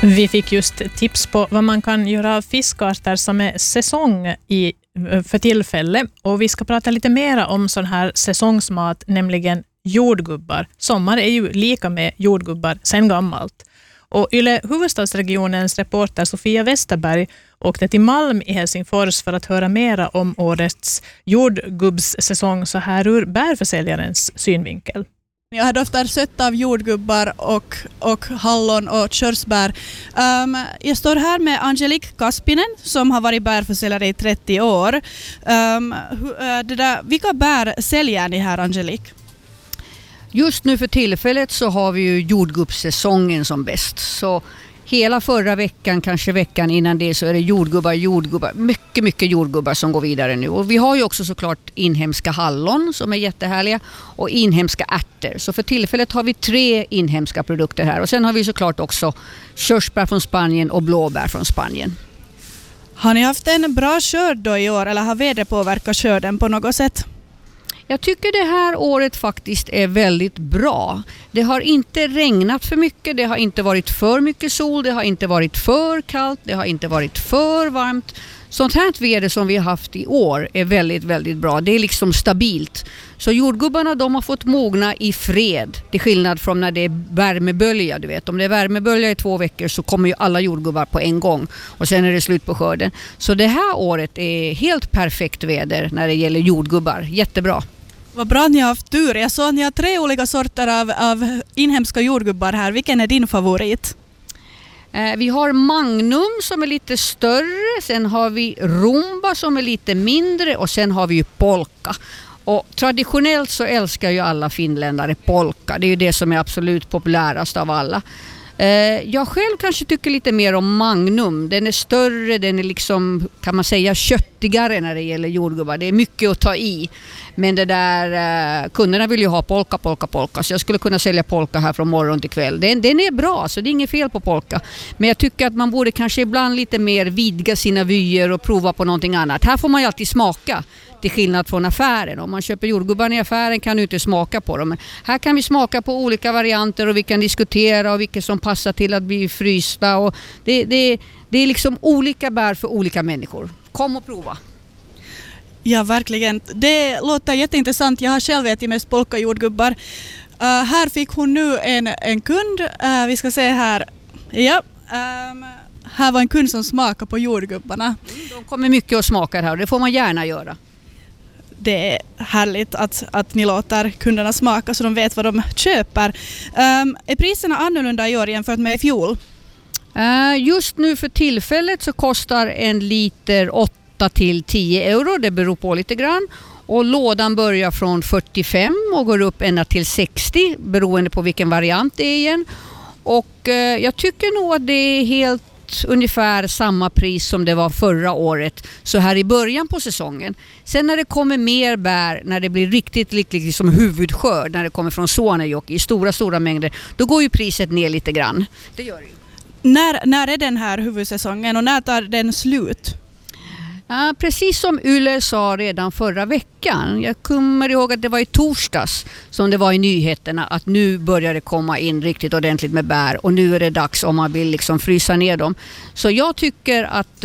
Vi fick just tips på vad man kan göra av fiskarter som är säsong för tillfälle. Och vi ska prata lite mer om sån här säsongsmat, nämligen jordgubbar. Sommar är ju lika med jordgubbar sen gammalt. Och Yle huvudstadsregionens reporter Sofia Westerberg åkte till Malm i Helsingfors för att höra mera om årets jordgubbssäsong så här ur bärförsäljarens synvinkel. Jag doftar sött av jordgubbar och hallon och körsbär. Jag står här med Angelique Kaspinen som har varit bärförsäljare i 30 år. Vilka bär säljer ni här, Angelique? Just nu för tillfället så har vi ju jordgubbssäsongen som bäst. Så hela förra veckan, kanske veckan innan det, så är det jordgubbar. Mycket jordgubbar som går vidare nu. Och vi har ju också såklart inhemska hallon som är jättehärliga och inhemska ärtor. Så för tillfället har vi 3 inhemska produkter här. Och sen har vi såklart också körsbär från Spanien och blåbär från Spanien. Har ni haft en bra skörd då i år eller har vädret påverkat skörden på något sätt? Jag tycker det här året faktiskt är väldigt bra. Det har inte regnat för mycket, det har inte varit för mycket sol, det har inte varit för kallt, det har inte varit för varmt. Sånt här väder som vi har haft i år är väldigt bra. Det är liksom stabilt. Så jordgubbarna, de har fått mogna i fred. Till skillnad från när det är värmebölja, du vet. Om det är värmebölja i 2 veckor så kommer ju alla jordgubbar på en gång. Och sen är det slut på skörden. Så det här året är helt perfekt väder när det gäller jordgubbar. Jättebra. Vad bra att ni har haft tur. Jag såg att ni har 3 olika sorter av inhemska jordgubbar här. Vilken är din favorit? Vi har Magnum som är lite större. Sen har vi Rumba som är lite mindre. Och sen har vi ju Polka. Och traditionellt så älskar ju alla finländare polka. Det är ju det som är absolut populärast av alla. Jag själv kanske tycker lite mer om Magnum. Den är större, den är liksom, kan man säga, köttigare när det gäller jordgubbar. Det är mycket att ta i. Men det där, kunderna vill ju ha polka. Så jag skulle kunna sälja polka här från morgon till kväll. Den är bra, så det är inget fel på polka. Men jag tycker att man borde kanske ibland lite mer vidga sina vyer och prova på någonting annat. Här får man ju alltid smaka. Till skillnad från affären. Om man köper jordgubbar i affären kan du inte smaka på dem. Men här kan vi smaka på olika varianter och vi kan diskutera och vilka som passar till att bli frysta. Och det är liksom olika bär för olika människor. Kom och prova. Ja, verkligen. Det låter jätteintressant. Jag har själv ätit mest polka-jordgubbar. Här fick hon nu en kund. Vi ska se här. Ja. Här var en kund som smakade på jordgubbarna. De kommer mycket att smaka här och det får man gärna göra. Det är härligt att ni låter kunderna smaka så de vet vad de köper. Är priserna annorlunda i år jämfört med i fjol? Just nu för tillfället så kostar en liter 8 till 10 euro. Det beror på lite grann. Och lådan börjar från 45 och går upp ända till 60 beroende på vilken variant det är igen. Och jag tycker nog att det är helt ungefär samma pris som det var förra året så här i början på säsongen. Sen när det kommer mer bär, när det blir riktigt som huvudskörd, när det kommer från Suonejoki i stora mängder, då går ju priset ner lite grann. Det gör det ju. När är den här huvudsäsongen och när tar den slut? Precis som Yle sa redan förra veckan. Jag kommer ihåg att det var i torsdags som det var i nyheterna att nu börjar det komma in riktigt ordentligt med bär och nu är det dags om man vill liksom frysa ner dem. Så jag tycker att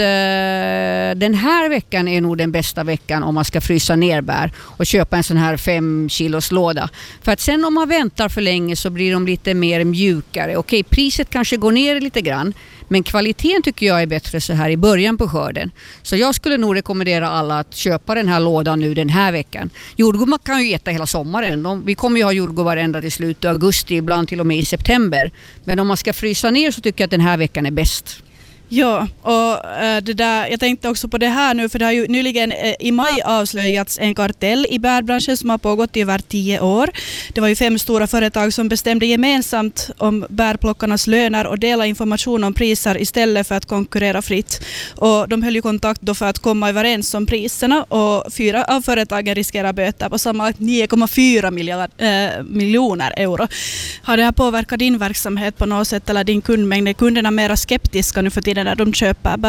den här veckan är nog den bästa veckan om man ska frysa ner bär och köpa en sån här 5 kilos låda. För att sen om man väntar för länge så blir de lite mer mjukare. Okej, priset kanske går ner lite grann. Men kvaliteten tycker jag är bättre så här i början på skörden. Så jag skulle nog rekommendera alla att köpa den här lådan nu den här veckan. Jordgubbar kan ju äta hela sommaren. Vi kommer ju ha jordgubbar ända till slutet av augusti, ibland till och med i september. Men om man ska frysa ner så tycker jag att den här veckan är bäst. Ja, och jag tänkte också på det här nu för det har ju nyligen i maj avslöjats en kartell i bärbranschen som har pågått i över 10 år. Det var ju 5 stora företag som bestämde gemensamt om bärplockarnas löner och dela information om priser istället för att konkurrera fritt. Och de höll ju kontakt då för att komma överens om priserna och 4 av företagen riskerar böter på sammanlagt 9,4 miljoner euro. Har det här påverkat din verksamhet på något sätt eller din kundmängd? Är kunderna mera skeptiska nu för tiden när de köper bär?